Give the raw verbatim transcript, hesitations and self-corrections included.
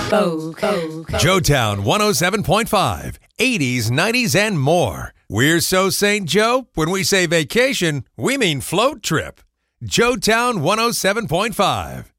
Bo, bo, bo. Joetown one oh seven point five, eighties, nineties, and more. We're so Saint Joe, when we say vacation, we mean float trip. Joetown one oh seven point five.